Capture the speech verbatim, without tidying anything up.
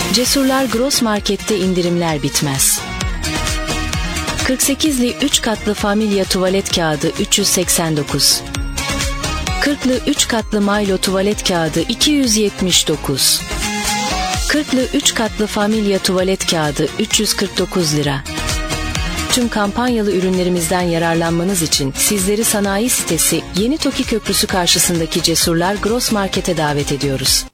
Cesurlar Gross Market'te indirimler bitmez. kırk sekizli üç katlı Familya tuvalet kağıdı üç yüz seksen dokuz. kırklı üç katlı Milo tuvalet kağıdı iki yüz yetmiş dokuz. kırklı üç katlı Familya tuvalet kağıdı üç yüz kırk dokuz lira. Tüm kampanyalı ürünlerimizden yararlanmanız için sizleri sanayi sitesi Yeni Toki Köprüsü karşısındaki Cesurlar Gross Market'e davet ediyoruz.